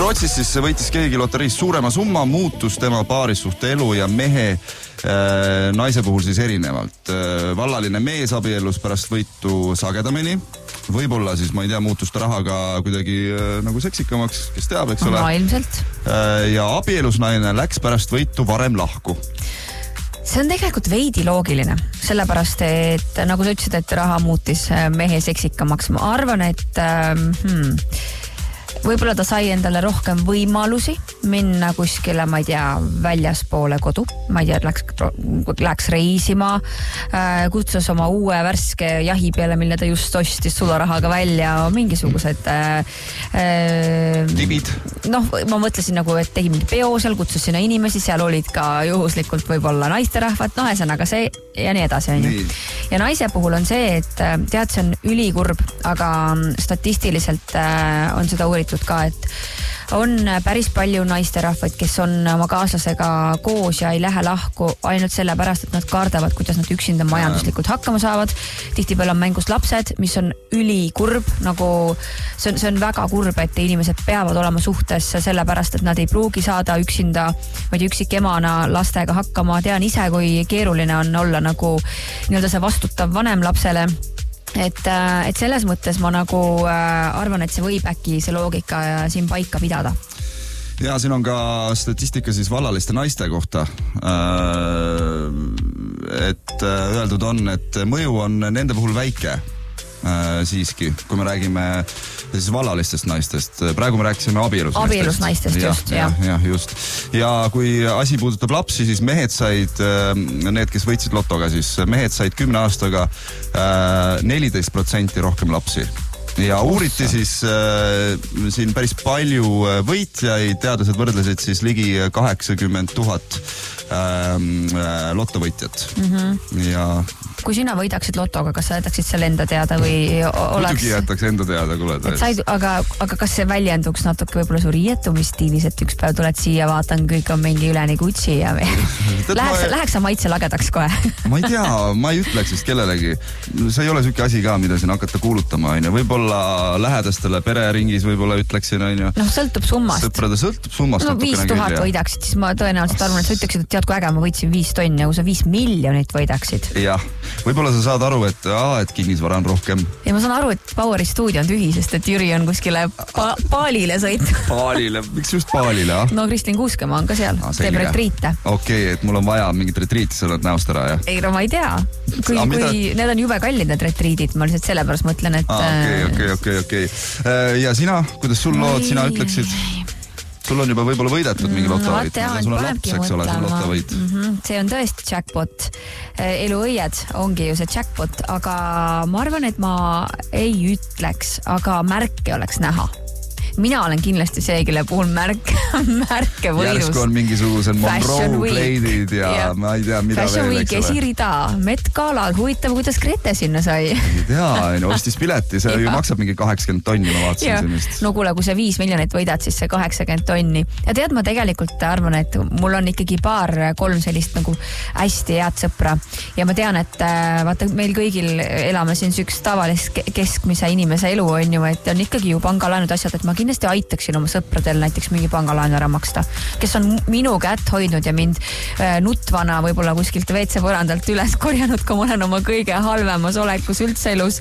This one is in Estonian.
Rootsis siis võitis keegi loteriis suurema summa, muutus tema paarissuhte elu ja mehe naise puhul siis erinevalt. Vallaline mees abiellus pärast võitu sagedamini. Võib-olla siis, ma ei tea, muutus ta rahaga kuidagi nagu seksikamaks, kes teab, eks ole. No, ilmselt. Ja abielusnaine läks pärast võitu varem lahku. See on tegelikult veidi loogiline, sellepärast, et nagu sa ütlesid, et raha muutis mehe seksikamaks. Ma arvan, et võib-olla ta sai endale rohkem võimalusi minna kuskile, ma ei tea, väljaspoole kodu. Ma ei tea, läks reisima, kutsus oma uue värske jahi peale, mille ta just ostis sularahaga välja, mingisugused tibid. Noh, ma mõtlesin nagu, et tegi mingi peo seal, kutsus sinna inimesi, seal olid ka juhuslikult võib-olla naisterahvad, ühesõnaga see ja nii edasi. Ja naise puhul on see, et tead, see on ülikurb, aga statistiliselt on seda uuritud ka, et on päris palju naisterahvaid, kes on oma kaaslasega koos ja ei lähe lahku ainult sellepärast, et nad kardavad, kuidas nad üksinda majanduslikult hakkama saavad. Tihtipeale on mängus lapsed, mis on ülikurb, nagu see on väga kurb, et inimesed peavad olema suhtes sellepärast, et nad ei pruugi saada üksinda, vaid üksikemana lastega hakkama. Tean ise, kui keeruline on olla nagu nii-öelda see vastutav vanem lapsele. Et selles mõttes ma nagu arvan, et see võib äkki see loogika siin paika pidada. Ja siin on ka statistika siis vallaliste naiste kohta. Et öeldud on, et mõju on nende puhul väike siiski, kui me räägime siis vallalistest naistest. Praegu me rääkisime abielusnaistest. Just. Ja kui asi puudutab lapsi, siis mehed said, need, kes võitsid lotoga, siis mehed said 10 aastaga 14% rohkem lapsi. Ja uuriti siis siin päris palju võitjaid, teadlased võrdlesid siis ligi 80 000 lotovõitjat. Ja kui sina võidaksid lotoga, kas sa jätaksid selle enda teada või oleks... Muidugi jätaks enda teada, kuule. Aga kas see väljenduks natuke võib-olla su riietumisstiilis, et üks päev tuled siia, vaatan, kõik on mingi üleni Gucci ja läheks sa maitse lagedaks kohe? Ma ei tea, ma ei ütleks vist kellelegi. See ei ole süke asi ka, mida siin hakata kuulutama. Võib-olla lähedastele pereringis võib-olla ütleksin. No sõltub summast. Sõprade sõltub summast. No 5000 võidaksid, siis ma tõenäoliselt arvan, et sa ütleksid, et tead, kui äge, ma võitsin 5 tonni, kui sa 5 miljonit võidaksid. Jah. Võib-olla sa saad aru, et kinnisvara on rohkem. Ja ma saan aru, et Poweri stuudio on tühi, sest et Jüri on kuskile Paalile sõit. Paalile? Miks just Paalile? No Kristlin Kuuskemaa on ka seal, teeb retriite. Okei, et mul on vaja mingit retriiti seal näost ära, jah? Ei, no ma ei tea. Kui need on jube kallid need retriidid, ma lihtsalt sellepärast mõtlen, et... Okei. Ja sina, kuidas sul lood, sina ütleksid? Sul on juba võib-olla võidetud mingi lotovõit. Sul on laps, eks ole, sul lotovõit. See on tõesti jackpot. Eluõied ongi ju see jackpot, aga ma arvan, et ma ei ütleks, aga märke oleks näha. Mina olen kindlasti see, kelle puhul märke võidus. Järsku on mingisugused Monroe kleidid ja ma ei tea, mida Fashion veel. Week, esirida, Met Galal, huvitav, kuidas Grete sinna sai. Ei tea, ostis pileti, see ju maksab mingi 80 tonni, ma vaatasin sinust. No kuule, kui see 5 miljonit võidad, siis see 80 tonni. Ja tead, ma tegelikult arvan, et mul on ikkagi 2-3 sellist nagu hästi head sõpra. Ja ma tean, et vaata, meil kõigil elame siin üks tavalist keskmise inimese elu on ju, et on ikkagi ju pangalaenud asjad, et ma kindlasti aitaksin oma sõpradel näiteks mingi pangalaenu ära maksta, kes on minu kätt hoidnud ja mind nutvana võib-olla kuskilt WC põrandalt üles korjanud, kui ma olen oma kõige halvemas olekus üldse elus.